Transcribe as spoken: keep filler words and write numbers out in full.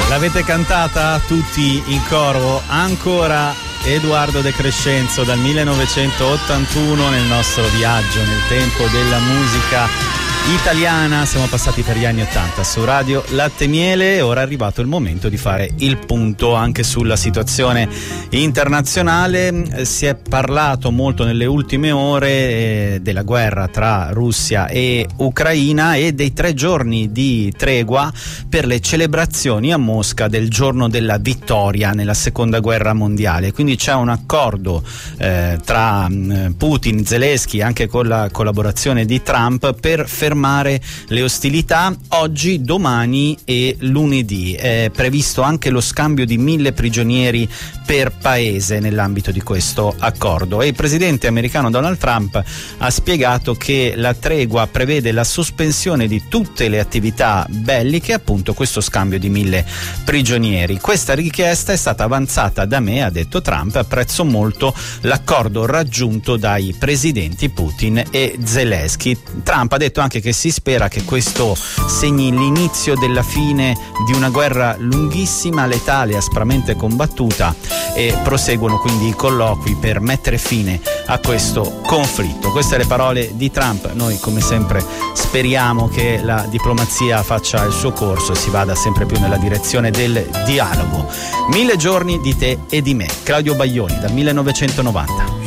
L'avete cantata tutti in coro? Ancora Edoardo De Crescenzo dal millenovecentottantuno nel nostro viaggio nel tempo della musica italiana. Siamo passati per gli anni ottanta su Radio Latte Miele e ora è arrivato il momento di fare il punto anche sulla situazione internazionale. Si è parlato molto nelle ultime ore eh, della guerra tra Russia e Ucraina e dei tre giorni di tregua per le celebrazioni a Mosca del giorno della vittoria nella seconda guerra mondiale. Quindi c'è un accordo eh, tra mh, Putin, Zelensky, anche con la collaborazione di Trump, per fermare le ostilità oggi, domani e lunedì. È previsto anche lo scambio di mille prigionieri per paese nell'ambito di questo accordo e il presidente americano Donald Trump ha spiegato che la tregua prevede la sospensione di tutte le attività belliche, appunto questo scambio di mille prigionieri. Questa richiesta è stata avanzata da me, ha detto Trump, apprezzo molto l'accordo raggiunto dai presidenti Putin e Zelensky. Trump ha detto anche che si spera che questo segni l'inizio della fine di una guerra lunghissima, letale, aspramente combattuta, e proseguono quindi i colloqui per mettere fine a questo conflitto. Queste le parole di Trump. Noi come sempre speriamo che la diplomazia faccia il suo corso e si vada sempre più nella direzione del dialogo. Mille giorni di te e di me. Claudio Baglioni dal millenovecentonovanta.